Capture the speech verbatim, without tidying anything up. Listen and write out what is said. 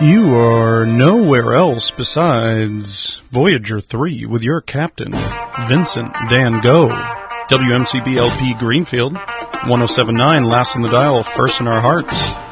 You are nowhere else besides Voyager three with your captain, Vincent Dan Go. W M C B L P Greenfield, one oh seven point nine, last on the dial, first in our hearts.